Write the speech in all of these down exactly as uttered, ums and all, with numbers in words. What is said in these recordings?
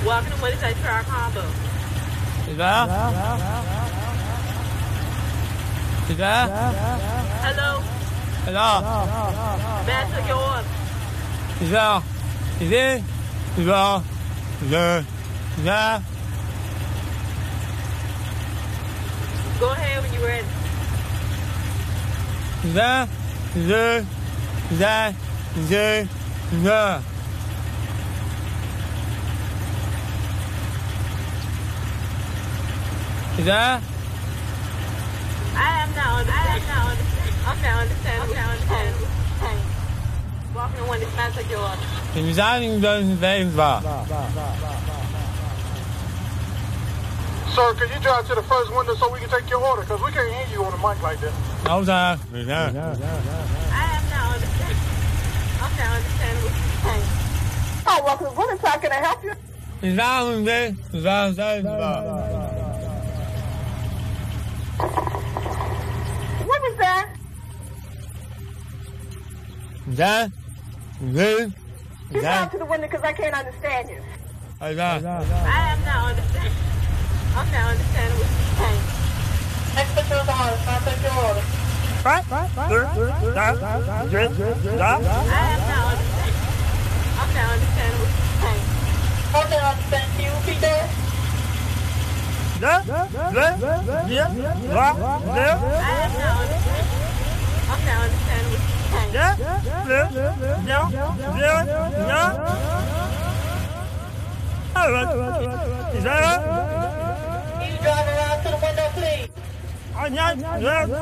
Welcome to Wednesday Trial Combo. Is that? Is that? Hello? Hello? May I take your order? Is that? Is it? Is that? Is that? Is that? Go ahead when you're ready. Is that? Is that? Is that? Is that? Is that? Is that? I am not understanding. I am not understanding. I'm not understanding. I'm not understanding. Welcome to Wednesday. May I take your order? Can you sign in those things, Bob? Sir, can you drive to the first window so we can take your order? Because we can't hear you on the mic like that. No, sir. I am not understanding. I'm not understanding what you're saying. Oh, welcome to Women's Talk. Can I help you? Is that one there? Is that what What was that? Is that? Is that? You down to the window because I can't understand you. Is that? I am not understanding. I'm not understanding what you're saying. Next picture of the order. I'll take your order. Right, right, right. I am not understanding. I'm not understanding what you're saying. I'm not understanding. Can you repeat that? Yeah, yeah, yeah, yeah, I am not understanding. I'm not understanding what you're saying. yeah, yeah, yeah, yeah, yeah, yeah. All right. Is that? Can you drive around to the window, please? Oh, yeah, yeah,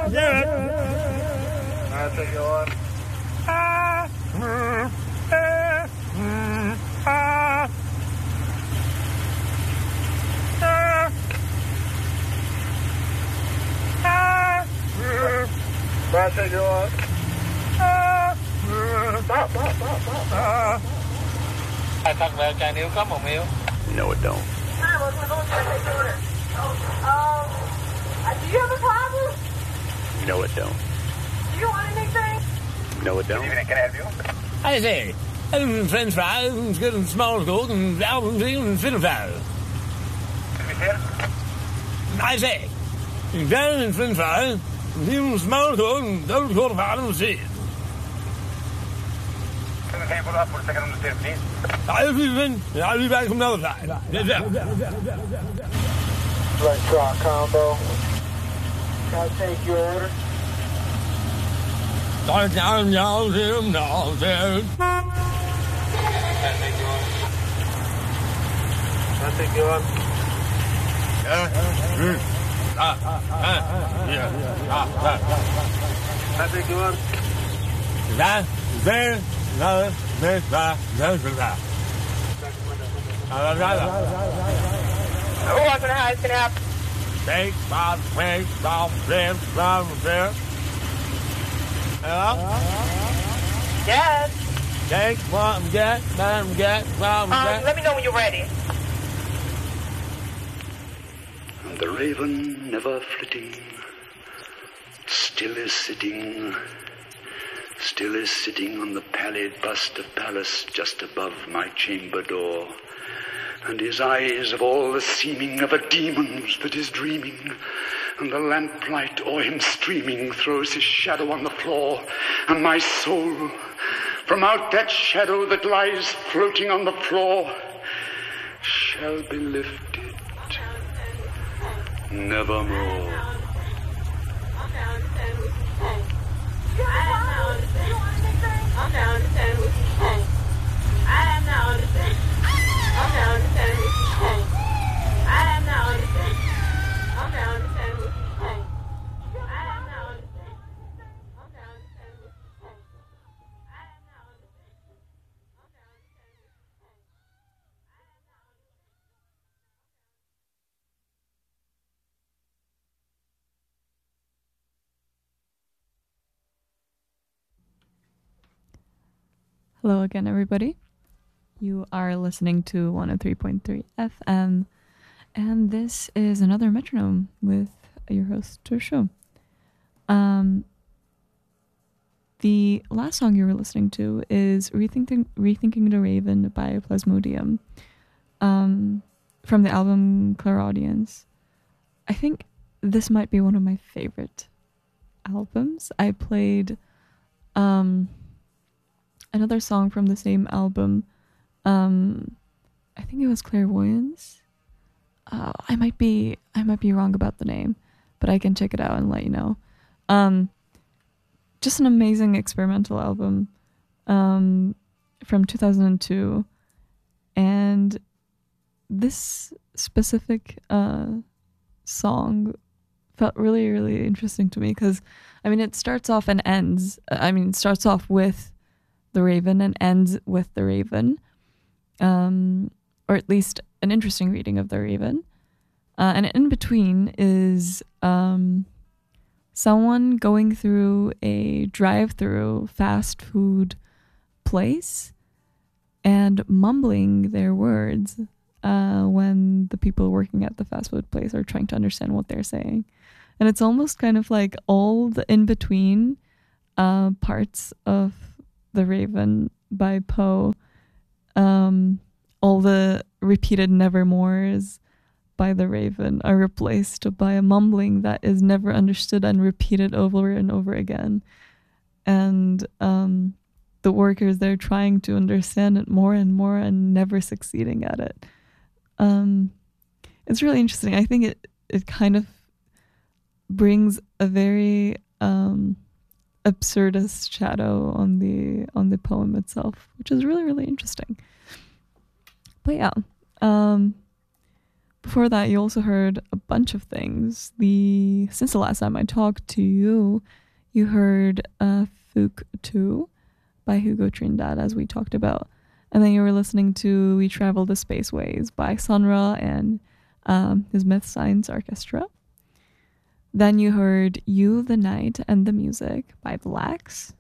yeah. I'll take your order. Ah, mm, eh, mm, ah, ah, ah, mm, I'll take your order. ah, mm, Stop, stop, stop, stop. ah. Hai thật về trà niêu có một miêu. No, it don't. Hi, what's my phone? Can I take your order? Um, uh, do you have a problem? No, it don't. Do you want anything? No, it don't. Can I help you? I say, and French fries, and good and small coke, and album and fiddle fries. I say, down and French fries, and even small coke, and double quarter pound of cheese. Can you pull up for a second on the stairs, please? I'll be in, I'll be back from the other side. Yeah, yeah. Right truck combo. I'll take your order. Start down, y'all, him, no, there. Can I take your order? I'll take your order. Yeah, mm, ah, ah, yeah, ah, ah. I'll take your order. That, there, no, there, that, there, that. Who wants to hide? Can I help? Take, Bob, take, Bob, there, Bob, there. Hello? Yes. Take, Bob, get, Bob, get, Bob, Um, get. let me know when you're ready. And the raven never flitting, still is sitting, still is sitting on the pallid bust of Pallas just above my chamber door. And his eyes have all the seeming of a demon's that is dreaming, and the lamplight o'er him streaming throws his shadow on the floor, and my soul, from out that shadow that lies floating on the floor, shall be lifted nevermore. I'm not understanding what you're saying. I am not understanding. I'm not understanding what you're saying. I am not understanding. I'm not understanding what you're saying. I am not understanding. I'm not understanding what you're saying. I am not understanding. I'm not understanding what you're saying. I am not understanding. I'm not understanding what you're saying. Hello again, everybody. You are listening to one oh three point three F M, and this is another Metronome with your host, Show. Um, the last song you were listening to is Rethinking, Rethinking the Raven by Plasmodium. um, from the album Clairaudience. I think this might be one of my favorite albums. I played um, another song from the same album. Um, I think it was Clairvoyance. Uh, I might be I might be wrong about the name, but I can check it out and let you know. Um, just an amazing experimental album um, from two thousand two, and this specific uh, song felt really, really interesting to me because, I mean, it starts off and ends. I mean, it starts off with the Raven and ends with the Raven, um, or at least an interesting reading of the Raven. Uh, and in between is um, someone going through a drive-through fast food place and mumbling their words uh, when the people working at the fast food place are trying to understand what they're saying. And it's almost kind of like all the in-between uh, parts of The Raven by Poe, um, all the repeated nevermores by The Raven are replaced by a mumbling that is never understood and repeated over and over again. And um, the workers, they're trying to understand it more and more and never succeeding at it. Um, it's really interesting. I think it, it kind of brings a very um, absurdist shadow on the on the poem itself, which is really, really interesting. But yeah, um, before that, you also heard a bunch of things. The since the last time I talked to you, you heard uh, Fugue two by Hugo Trindade, as we talked about. And then you were listening to We Travel the Spaceways by Sun Ra and um, his Myth Science Orchestra. Then you heard You, the Night, and the Music by The Lax.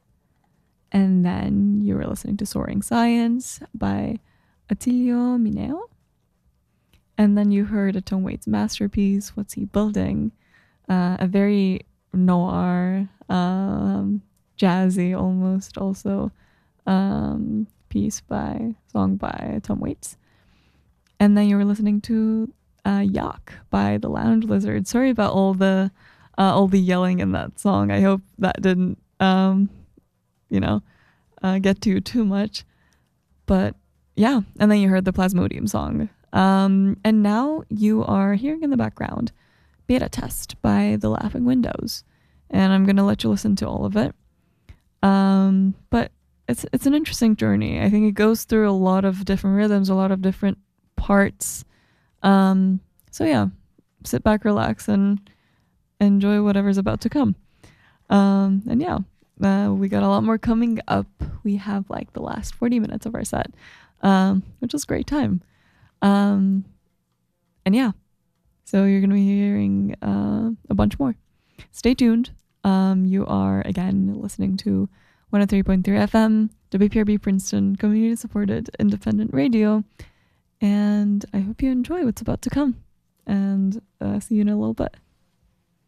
And then you were listening to Soaring Science by Attilio Mineo. And then you heard a Tom Waits masterpiece, What's He Building? Uh, a very noir, um, jazzy almost also um, piece by, song by Tom Waits. And then you were listening to uh, Yak by The Lounge Lizard. Sorry about all the uh, all the yelling in that song. I hope that didn't, um, you know, uh, get to you too much. But yeah, and then you heard the Plasmodium song. Um, and now you are hearing in the background Beta Test by The Laughing Windows. And I'm going to let you listen to all of it. Um, but it's it's an interesting journey. I think it goes through a lot of different rhythms, a lot of different parts. Um, so yeah, sit back, relax, and enjoy whatever's about to come. Um, and yeah, uh, we got a lot more coming up. We have like the last forty minutes of our set, um, which is a great time. Um, and yeah, so you're going to be hearing uh, a bunch more. Stay tuned. Um, you are, again, listening to one oh three point three F M, W P R B Princeton, community-supported independent radio. And I hope you enjoy what's about to come. And uh, see you in a little bit.